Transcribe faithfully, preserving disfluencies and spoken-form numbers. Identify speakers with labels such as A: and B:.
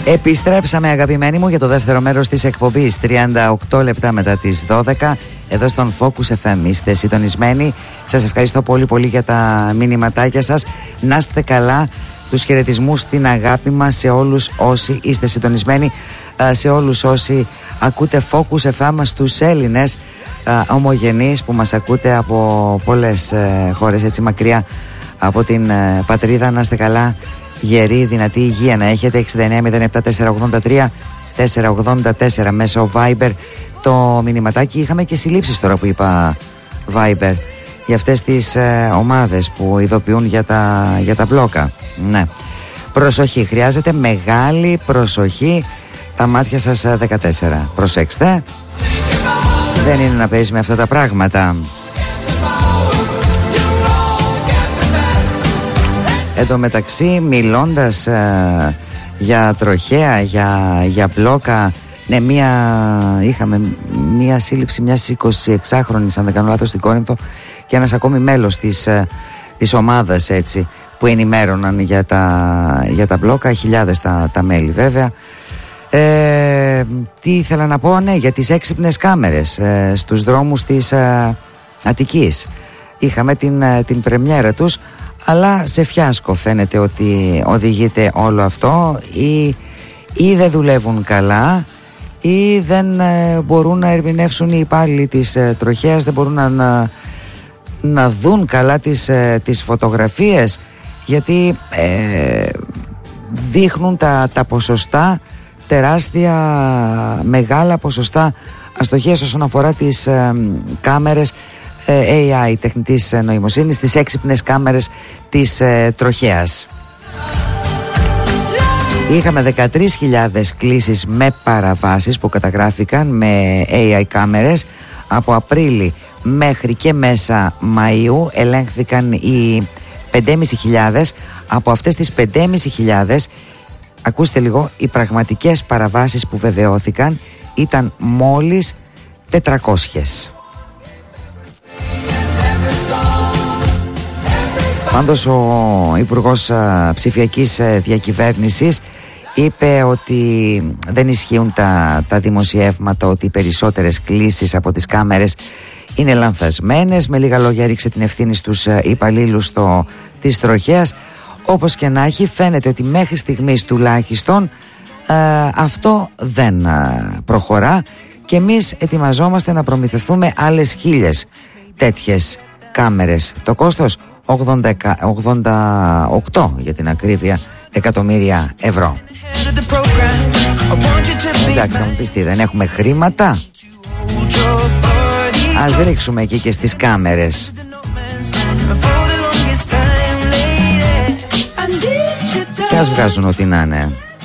A: Επιστρέψαμε, αγαπημένοι μου, για το δεύτερο μέρος της εκπομπής. τριάντα οκτώ λεπτά μετά τις δώδεκα, εδώ στον Focus εφ εμ. Είστε συντονισμένοι. Σας ευχαριστώ πολύ πολύ για τα μηνυματάκια σας. Να είστε καλά. Τους χαιρετισμούς, την αγάπη μας σε όλους όσοι είστε συντονισμένοι, σε όλους όσοι ακούτε Focus εφ εμ, στους Έλληνες ομογενείς που μας ακούτε από πολλές χώρες, έτσι μακριά από την πατρίδα. Να είστε καλά, γερή, δυνατή υγεία να έχετε. Εξήντα εννέα μηδέν επτά τετρακόσια ογδόντα τρία τετρακόσια ογδόντα τέσσερα μέσω Viber το μηνυματάκι. Είχαμε και συλλήψεις τώρα που είπα Viber για αυτές τις ε, ομάδες που ειδοποιούν για τα, για τα μπλόκα. Ναι. Προσοχή, χρειάζεται μεγάλη προσοχή. Τα μάτια σας δεκατέσσερα. Προσέξτε, δεν είναι να παίζει με αυτά τα πράγματα. Εν τω μεταξύ, μιλώντας ε, για τροχέα, για, για μπλόκα, ναι, μία, είχαμε μία σύλληψη μιας εικοσιεξάχρονης, αν δεν κάνω λάθος, στην Κόρινθο, και ένας ακόμη μέλος της, ε, της ομάδας, έτσι, που ενημέρωναν για τα, για τα μπλόκα, χιλιάδες τα, τα μέλη βέβαια. Ε, τι ήθελα να πω, ναι, για τις έξυπνες κάμερες ε, στους δρόμους της ε, Αττικής. Είχαμε την, ε, την πρεμιέρα τους, αλλά σε φιάσκο φαίνεται ότι οδηγείται όλο αυτό, ή, ή δεν δουλεύουν καλά, ή δεν ε, μπορούν να ερμηνεύσουν οι υπάλληλοι της ε, τροχέας, δεν μπορούν να, να, να δουν καλά τις, ε, τις φωτογραφίες, γιατί ε, δείχνουν τα, τα ποσοστά, τεράστια μεγάλα ποσοστά αστοχίας όσον αφορά τις ε, κάμερες έι άι, τεχνητής νοημοσύνης, τις έξυπνες κάμερες της ε, τροχέας. Είχαμε δεκατρείς χιλιάδες κλήσεις με παραβάσεις που καταγράφηκαν με έι άι κάμερες. Από Απρίλη μέχρι και μέσα Μαΐου ελέγχθηκαν οι πέντε χιλιάδες πεντακόσιες. Από αυτές τις πέντε χιλιάδες πεντακόσιες, ακούστε λίγο, οι πραγματικές παραβάσεις που βεβαιώθηκαν ήταν μόλις τετρακόσιες. Πάντως ο Υπουργός Ψηφιακής Διακυβέρνησης είπε ότι δεν ισχύουν τα, τα δημοσιεύματα ότι οι περισσότερες κλήσεις από τις κάμερες είναι λανθασμένες. Με λίγα λόγια, ρίξε την ευθύνη στους υπαλλήλους το, της τροχέας. Όπως και να έχει, φαίνεται ότι μέχρι στιγμής τουλάχιστον ε, αυτό δεν ε, προχωρά, και εμείς ετοιμαζόμαστε να προμηθευτούμε άλλες χίλιες τέτοιες κάμερες. Το κόστος ογδόντα οκτώ για την ακρίβεια εκατομμύρια ευρώ. Εντάξει, θα μου πεις τι, δεν έχουμε χρήματα? Ας ρίξουμε εκεί και στις κάμερες. Και ας βγάζουν ό,τι να είναι.